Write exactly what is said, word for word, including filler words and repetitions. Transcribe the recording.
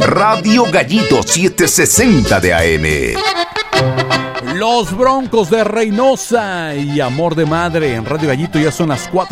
Radio Gallito setecientos sesenta de A M. Los Broncos de Reynosa y Amor de Madre en Radio Gallito. Ya son las cuatro